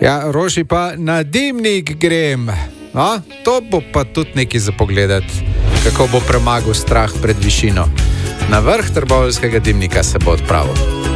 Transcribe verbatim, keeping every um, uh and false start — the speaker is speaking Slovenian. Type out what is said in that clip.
Ja, Roši pa na dimnik grem. No, to bo pa tudi nekaj za pogledati, kako bo premagal strah pred višino. Na vrh Trboveljskega dimnika se bo odpravil.